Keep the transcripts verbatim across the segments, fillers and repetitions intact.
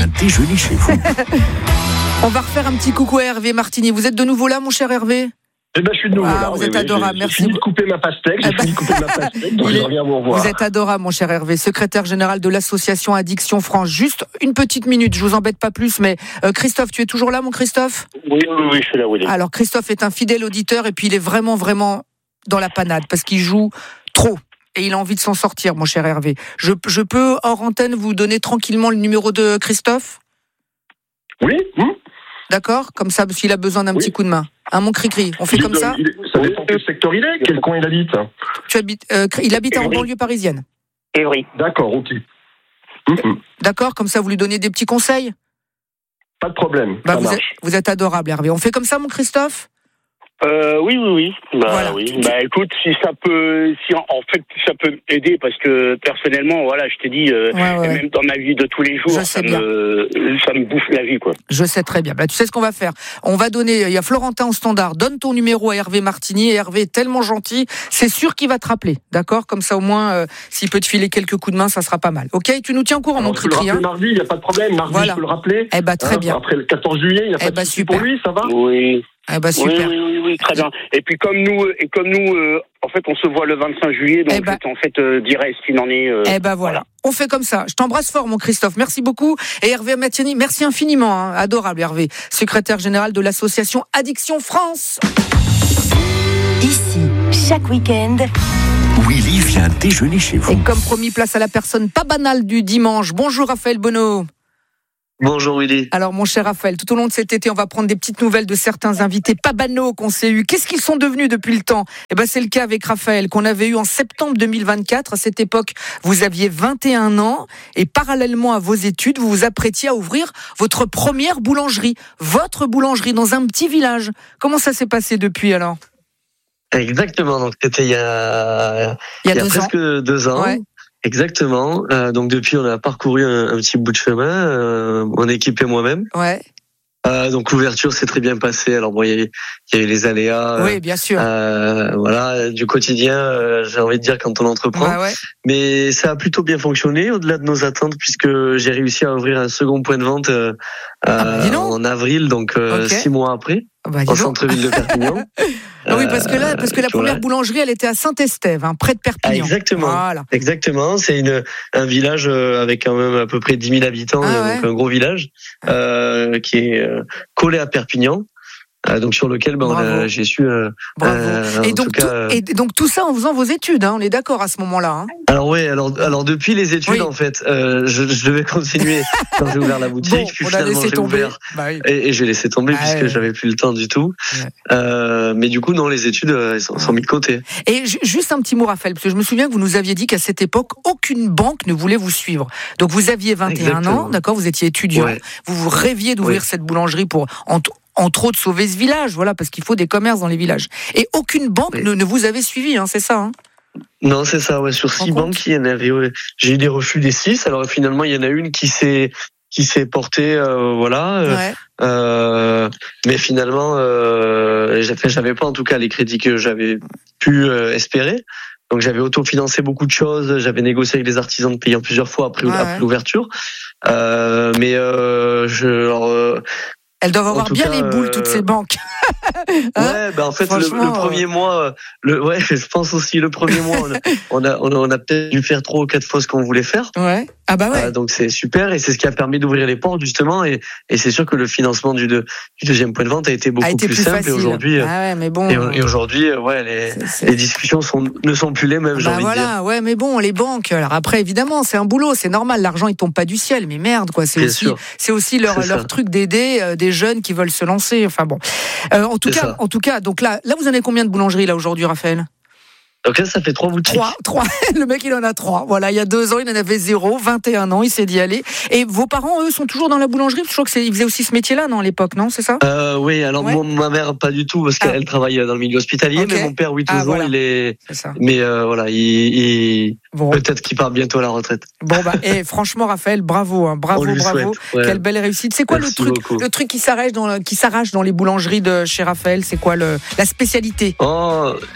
vient déjeuner chez vous. On va refaire un petit coucou à Hervé Martini. Vous êtes de nouveau là, mon cher Hervé ? Eh ben, je suis de nouveau ah, là. Vous oui, êtes oui, adorable, j'ai, merci. J'ai fini de couper ma pastèque, j'ai eh ben... fini de couper ma pastèque, donc je reviens vous revoir. Vous êtes adorable, mon cher Hervé, secrétaire général de l'association Addiction France. Juste une petite minute, je vous embête pas plus, mais euh, Christophe, tu es toujours là, mon Christophe ? Oui, oui, oui, je suis là, oui. Alors, Christophe est un fidèle auditeur et puis il est vraiment, vraiment dans la panade parce qu'il joue trop. Et il a envie de s'en sortir, mon cher Hervé. Je, je peux, hors antenne, vous donner tranquillement le numéro de Christophe ? Oui. Hum. D'accord ? Comme ça, parce qu'il a besoin d'un oui. petit coup de main. Hein, mon cri-cri, on fait il, comme ça ? il, Ça dépend quel secteur il est, quel coin il habite. Tu habites, euh, il habite en banlieue parisienne. Évry. D'accord, ok. Hum. D'accord, comme ça, vous lui donnez des petits conseils ? Pas de problème, bah, ça vous marche. Êtes, vous êtes adorable, Hervé. On fait comme ça, mon Christophe ? Euh, oui, oui, oui. Bah, voilà. oui. Bah, écoute, si ça peut, si en, en fait, ça peut aider, parce que personnellement, voilà, je t'ai dit, euh, ouais, ouais. même dans ma vie de tous les jours, ça me, ça me bouffe la vie, quoi. Je sais très bien. Bah, tu sais ce qu'on va faire. On va donner, il y a Florentin au standard. Donne ton numéro à Hervé Martini. Et Hervé est tellement gentil, c'est sûr qu'il va te rappeler. D'accord? Comme ça, au moins, euh, s'il peut te filer quelques coups de main, ça sera pas mal. Ok? Tu nous tiens au courant, alors, mon cri-cri. Hein. Mardi, il n'y a pas de problème. Mardi, voilà. Je peux le rappeler. Eh bah, très hein, bien. Après le quatorze juillet, il n'y a pas eh de bah, souci pour lui, ça va? Oui. Eh bah, super. Oui, oui, oui, oui, très bien. Et puis comme nous, et comme nous, euh, en fait, on se voit le vingt-cinq juillet, donc eh bah, je en fait euh, dirai ce qu'il en est. Euh, eh ben voilà. voilà. On fait comme ça. Je t'embrasse fort, mon Christophe. Merci beaucoup. Et Hervé Martini, merci infiniment. Hein. Adorable, Hervé, secrétaire général de l'association Addiction France. Ici, chaque week-end, Willy vient déjeuner chez vous. Et comme promis, place à la personne pas banale du dimanche. Bonjour, Raphaël Bonneau. Bonjour Willy. Alors mon cher Raphaël, tout au long de cet été, on va prendre des petites nouvelles de certains invités pas banaux qu'on s'est eus. Qu'est-ce qu'ils sont devenus depuis le temps ? Eh ben c'est le cas avec Raphaël qu'on avait eu en septembre deux mille vingt-quatre. À cette époque, vous aviez vingt et un ans et parallèlement à vos études, vous vous apprêtiez à ouvrir votre première boulangerie, votre boulangerie dans un petit village. Comment ça s'est passé depuis alors ? Exactement, donc c'était il y a, il y a, il y a deux presque ans. deux ans. Ouais. Exactement. Euh, donc depuis, on a parcouru un, un petit bout de chemin, euh, mon équipe et moi-même. Ouais. Euh, donc l'ouverture s'est très bien passée. Alors bon, il y a eu, il y a eu les aléas. Oui, bien sûr. Euh, voilà, du quotidien. Euh, j'ai envie de dire quand on entreprend. Bah ouais. Mais ça a plutôt bien fonctionné, au-delà de nos attentes, puisque j'ai réussi à ouvrir un second point de vente euh, ah bah, en avril, donc euh, okay. six mois après, ah bah, au centre-ville de Perpignan. Ah oui, parce que là, parce que la première boulangerie, elle était à Saint-Estève, hein, près de Perpignan. Ah, exactement. Voilà. Exactement. C'est une un village avec quand même à peu près dix mille habitants, ah ouais. donc un gros village euh, qui est collé à Perpignan. Euh, donc sur lequel ben, on a, j'ai su euh, Bravo. Euh, et, donc, cas, tout, euh... et donc tout ça en faisant vos études, hein, on est d'accord à ce moment-là. Hein. Alors oui, alors alors depuis les études oui. en fait, euh, je, je devais continuer quand j'ai ouvert la boutique, bon, puis on finalement a laissé j'ai tomber. ouvert bah oui. et, et j'ai laissé tomber bah puisque ouais. j'avais plus le temps du tout. Ouais. Euh, mais du coup non, les études euh, sont, sont mis de côté. Et j- juste un petit mot, Raphaël, parce que je me souviens que vous nous aviez dit qu'à cette époque aucune banque ne voulait vous suivre. Donc vous aviez vingt et un Exactement. ans, d'accord, vous étiez étudiant, ouais. vous vous rêviez d'ouvrir ouais. cette boulangerie pour entre entre autres sauver ce village, voilà, parce qu'il faut des commerces dans les villages. Et aucune banque oui. ne, ne vous avait suivi, hein, c'est ça hein Non, c'est ça, ouais. Sur six banques, il y en avait, ouais. J'ai eu des refus des six, alors finalement, il y en a une qui s'est, qui s'est portée, euh, voilà. Ouais. Euh, mais finalement, euh, j'avais pas en tout cas les crédits que j'avais pu euh, espérer. Donc j'avais autofinancé beaucoup de choses, j'avais négocié avec les artisans de payer en plusieurs fois après, ouais, après ouais. l'ouverture. Euh, mais euh, je... Alors, euh, elles doivent avoir bien cas, les boules, toutes ces banques. hein ouais, bah en fait, le, le premier euh... mois, le, ouais, je pense aussi, le premier mois, on a, on a, on a peut-être dû faire trois ou quatre fois ce qu'on voulait faire. Ouais. Ah bah ouais. Euh, donc c'est super et c'est ce qui a permis d'ouvrir les portes justement et, et c'est sûr que le financement du, de, du deuxième point de vente a été beaucoup a été plus, plus simple facile. Et aujourd'hui, ah ouais, mais bon. Et, et aujourd'hui, ouais, les, c'est, c'est... les discussions sont, ne sont plus les mêmes. J'ai bah envie voilà, de dire. Ouais, mais bon, les banques. Alors après, évidemment, c'est un boulot, c'est normal. L'argent, il tombe pas du ciel, mais merde, quoi. C'est Bien aussi, sûr. c'est aussi leur, c'est leur truc d'aider euh, des jeunes qui veulent se lancer. Enfin bon. Euh, en tout c'est cas, ça. en tout cas, donc là, là, vous en avez combien de boulangeries là aujourd'hui, Raphaël? Donc là, ça fait trois boutiques. Trois, trois. Le mec, il en a trois. Voilà, il y a deux ans, il en avait zéro, vingt et un ans, il s'est dit aller. Et vos parents, eux, sont toujours dans la boulangerie? Je crois qu'ils faisaient aussi ce métier-là, non, à l'époque, non, c'est ça? euh, Oui, alors ouais. mon, ma mère, pas du tout, parce qu'elle ah. travaille dans le milieu hospitalier, okay. mais mon père, oui, toujours, ah, voilà. il est... c'est ça. Mais euh, voilà, il... il... Bon. Peut-être qu'il part bientôt à la retraite. Bon, bah, et franchement, Raphaël, bravo, hein, bravo, bravo. Ouais. Quelle belle réussite. C'est quoi Merci le truc, beaucoup. le truc qui s'arrache dans, qui s'arrache dans les boulangeries de chez Raphaël? C'est quoi le, la spécialité? Oh.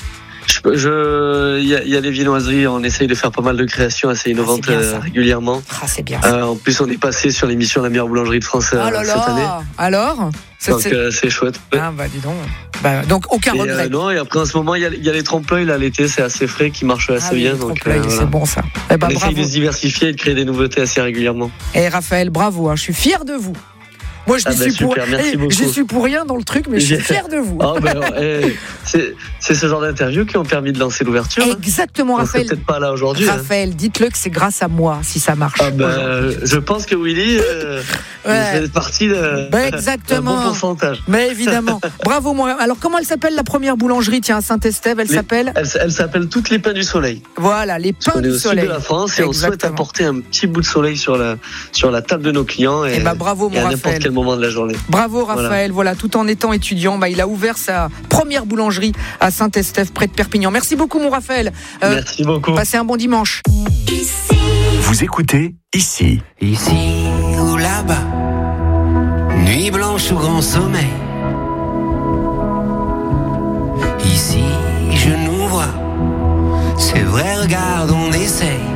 Je, je, il y a, il y a les viennoiseries. On essaye de faire pas mal de créations assez innovantes Ah, c'est bien, euh, régulièrement. Ah, c'est bien. Euh, en plus, on est passé sur l'émission La meilleure boulangerie de France euh, Oh là cette année. là. Alors Ça, Donc c'est... euh, c'est chouette. Ouais. Ah bah dis donc. Bah, donc aucun Et, regret. euh, non, et après en ce moment, il y a, il y a les trompe-l'œil là l'été, c'est assez frais, qui marchent assez Ah oui, bien. le Donc trompe-l'œil, euh, voilà. c'est bon ça. Eh ben, on essaye bravo. de se diversifier et de créer des nouveautés assez régulièrement. Et Raphaël, bravo, hein, je suis fier de vous. Moi, je Ah n'y bah, suis, super, pour... merci eh, beaucoup. j'y suis pour rien dans le truc, mais je suis J'ai- fier de vous. Oh, ben, eh, c'est, c'est ce genre d'interviews qui ont permis de lancer l'ouverture. hein. Exactement, On serait Raphaël. peut-être pas là aujourd'hui. hein. Raphaël, dites-le que c'est grâce à moi si ça marche. Ah ben, je pense que Willy, euh, Ouais. vous faites partie de, Ben, d'un exactement. bon pourcentage. Mais évidemment. Bravo, moi. Alors, comment elle s'appelle la première boulangerie, tiens, à Saint-Estève? Elle Les- s'appelle Elle, elle s'appelle Toutes les Pains du Soleil. Voilà, les Parce pains qu'on est du au sud soleil. de la France et on souhaite Exactement. apporter un petit bout de soleil sur la, sur la table de nos clients et, Eh ben, bravo, et mon à n'importe Raphaël. quel moment de la journée. Bravo Raphaël, voilà. voilà, tout en étant étudiant, bah, il a ouvert sa première boulangerie à Saint-Estève, près de Perpignan. Merci beaucoup mon Raphaël. Euh, Merci beaucoup. Passez un bon dimanche. Vous écoutez ici. Ici ou là-bas, nuit blanche ou grand sommeil. Ici, je nous vois, c'est vrai, regarde, on essaye.